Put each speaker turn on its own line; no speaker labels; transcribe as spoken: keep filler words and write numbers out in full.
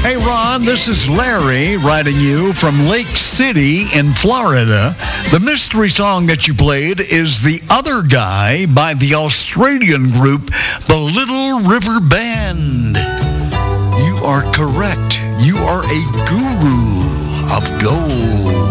Hey, Ron, this is Larry writing you from Lake City in Florida. The mystery song that you played is The Other Guy by the Australian group, the Little River Band. You are correct. You are a guru of gold.